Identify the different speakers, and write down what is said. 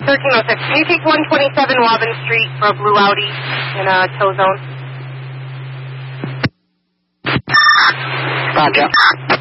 Speaker 1: 1306. Can you take 127 Robin Street for a blue Audi in a tow zone?
Speaker 2: Roger.